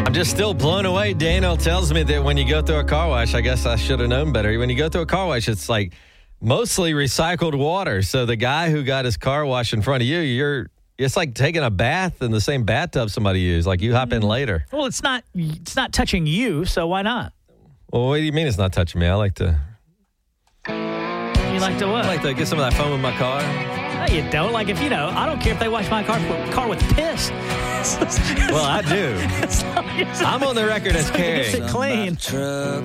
I'm just still blown away. Daniel tells me that when you go through a car wash, I guess I should have known better. When you go through a car wash, it's like mostly recycled water. So the guy who got his car washed in front of you, it's like taking a bath in the same bathtub somebody used. Like you hop in later. Well, it's not touching you, so why not? Well, what do you mean it's not touching me? I like to. You like to what? I like to get some of that foam in my car. No, you don't. Like if I don't care if they wash my car with piss. Well, I do. I'm on the record as caring. Keeps it clean.